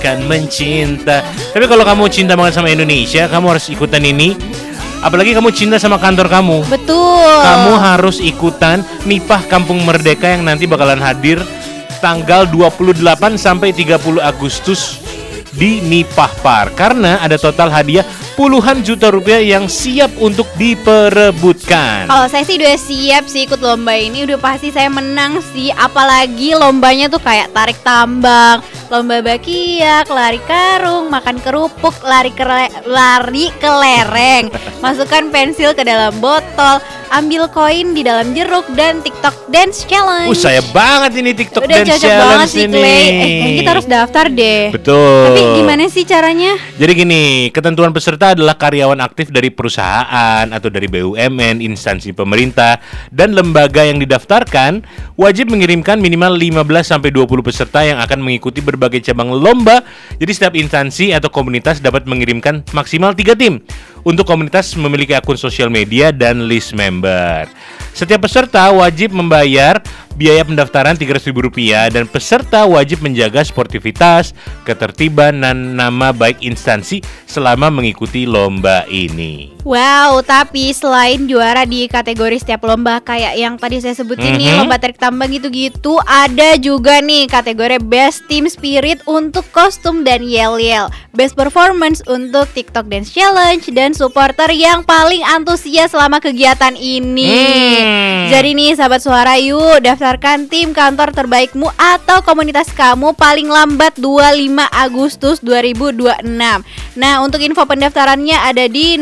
Kan mencinta. Tapi kalau kamu cinta banget sama Indonesia, kamu harus ikutan ini. Apalagi kamu cinta sama kantor kamu. Betul. Kamu harus ikutan Nipah Kampung Merdeka yang nanti bakalan hadir tanggal 28 sampai 30 Agustus di Nipah Park. Karena ada total hadiah puluhan juta rupiah yang siap untuk diperebutkan. Kalau saya sih udah siap sih ikut lomba ini, udah pasti saya menang sih. Apalagi lombanya tuh kayak tarik tambang, lomba bakiak, lari karung, makan kerupuk, lari ke lereng, masukkan pensil ke dalam botol, ambil koin di dalam jeruk, dan TikTok Dance Challenge. Saya banget ini TikTok udah Dance cocok Challenge banget sih, ini. Kayaknya kita harus daftar deh. Betul. Tapi gimana sih caranya? Jadi gini, ketentuan peserta adalah karyawan aktif dari perusahaan atau dari BUMN, instansi pemerintah, dan lembaga yang didaftarkan wajib mengirimkan minimal 15-20 peserta yang akan mengikuti berbagai cabang lomba. Jadi setiap instansi atau komunitas dapat mengirimkan maksimal 3 tim. Untuk komunitas memiliki akun sosial media dan list member. Setiap peserta wajib membayar biaya pendaftaran Rp300.000 dan peserta wajib menjaga sportivitas, ketertiban, dan nama baik instansi selama mengikuti lomba ini. Wow, tapi selain juara di kategori setiap lomba kayak yang tadi saya sebutin nih, lomba tarik tambang gitu-gitu, ada juga nih kategori Best Team Spirit untuk kostum dan yel-yel, Best Performance untuk TikTok Dance Challenge, dan supporter yang paling antusias selama kegiatan ini. Jadi nih sahabat suara, yuk daftarkan tim kantor terbaikmu atau komunitas kamu paling lambat 25 Agustus 2026. Nah, untuk info pendaftarannya ada di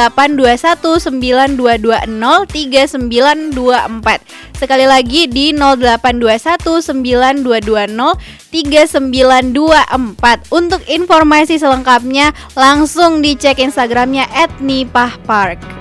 082192203924. Sekali lagi di 082192203924. Untuk informasi selengkapnya langsung dicek Instagramnya @nipahpark.